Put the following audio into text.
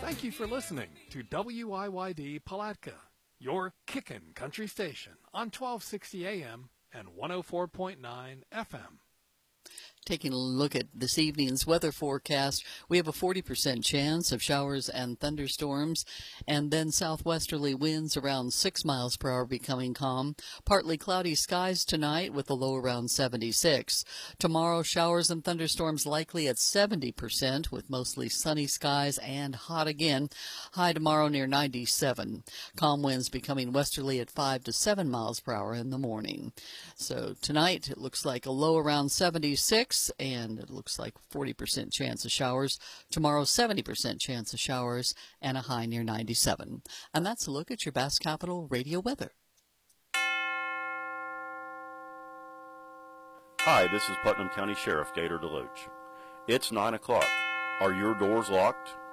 Thank you for listening to WIYD Palatka, your kickin' country station on 1260 AM and 104.9 FM. Taking a look at this evening's weather forecast, we have a 40% chance of showers and thunderstorms, and then southwesterly winds around 6 miles per hour becoming calm. Partly cloudy skies tonight with a low around 76. Tomorrow, showers and thunderstorms likely at 70% with mostly sunny skies and hot again. High tomorrow near 97. Calm winds becoming westerly at 5 to 7 miles per hour in the morning. So tonight, it looks like a low around 76. And it looks like 40% chance of showers. Tomorrow, 70% chance of showers and a high near 97. And that's a look at your Bass Capital radio weather. Hi, this is Putnam County Sheriff Gator DeLoach. It's 9 o'clock. Are your doors locked?